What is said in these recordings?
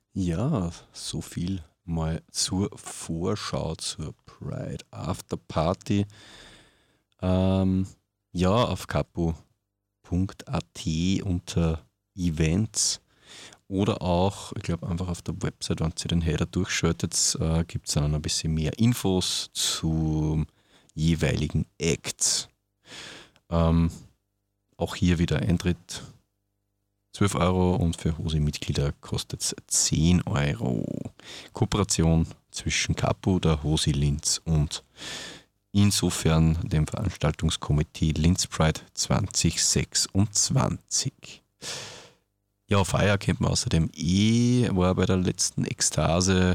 Ja, so viel mal zur Vorschau zur Pride After Party. Ähm, ja, auf capo.at unter Events oder auch, ich glaube, einfach auf der Website, wenn ihr den Header durchschaltet, gibt es dann ein bisschen mehr Infos zum jeweiligen Act. Ähm, auch hier wieder Eintritt 12 Euro und für Hosi-Mitglieder kostet es 10 Euro. Kooperation zwischen Capo, der Hosi Linz und insofern dem Veranstaltungskomitee Linz Pride 2026. Ja, Feier kennt man außerdem war bei der letzten Ekstase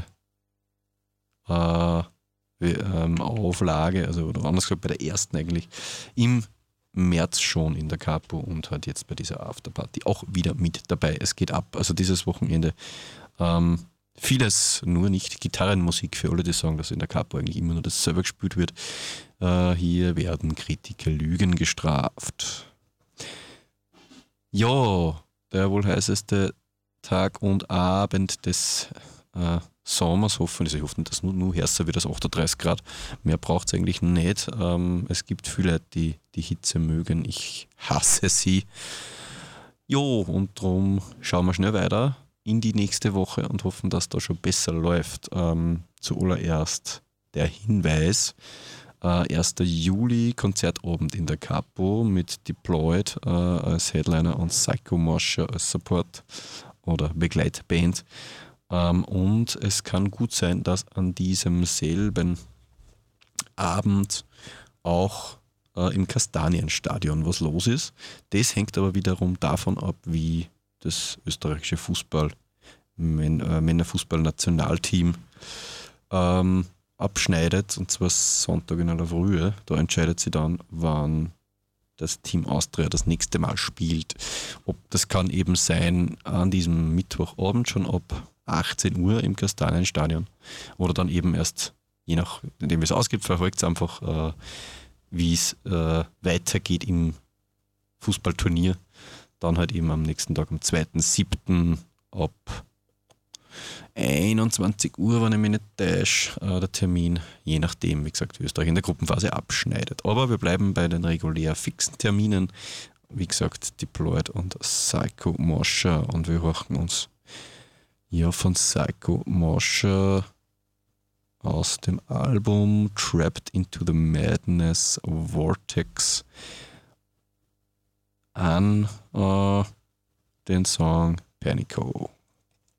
Auflage, also oder anders gesagt bei der ersten eigentlich, im März schon in der Capo und hat jetzt bei dieser Afterparty auch wieder mit dabei. Es geht ab, also dieses Wochenende. Vieles, nur nicht Gitarrenmusik für alle, die sagen, dass in der Capo eigentlich immer nur das selber gespielt wird. Hier werden Kritiker Lügen gestraft. Ja, der wohl heißeste Tag und Abend des Sommers, hoffentlich. Ich hoffe nicht, dass nur härter wird als 38 Grad. Mehr braucht es eigentlich nicht. Es gibt viele, die die Hitze mögen. Ich hasse sie. Jo, und darum schauen wir schnell weiter in die nächste Woche und hoffen, dass da schon besser läuft. Zuallererst der Hinweis. 1. Juli Konzertabend in der Capo mit Deployed als Headliner und Psycho Morscher als Support oder Begleitband. Und es kann gut sein, dass an diesem selben Abend auch im Kastanienstadion was los ist. Das hängt aber wiederum davon ab, wie das österreichische Männerfußballnationalteam abschneidet, und zwar Sonntag in aller Frühe. Da entscheidet sie dann, wann das Team Austria das nächste Mal spielt. Das kann eben sein an diesem Mittwochabend schon ab 18 Uhr im Kastanienstadion oder dann eben erst, je nachdem wie es ausgeht, verfolgt es einfach, wie es weitergeht im Fußballturnier. Dann halt eben am nächsten Tag, am 2.7. ab 21 Uhr, wenn ich mich nicht täusche, der Termin, je nachdem, wie gesagt, wie Österreich in der Gruppenphase abschneidet. Aber wir bleiben bei den regulär fixen Terminen. Wie gesagt, Deployed und Psycho Morscher, und wir horchen uns ja von Psycho Morscher aus dem Album Trapped into the Madness Vortex an den Song Panico.